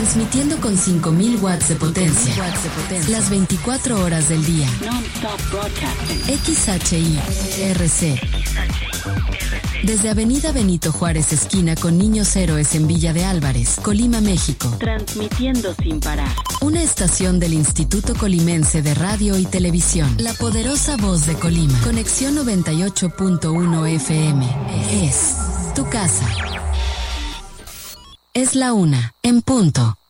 Transmitiendo con 5000 watts de potencia. Las 24 horas del día. XHI-RC. Desde Avenida Benito Juárez, esquina con Niños Héroes en Villa de Álvarez, Colima, México. Transmitiendo sin parar. Una estación del Instituto Colimense de Radio y Televisión. La poderosa voz de Colima. Conexión 98.1 FM. Es tu casa. Es la 1, en punto.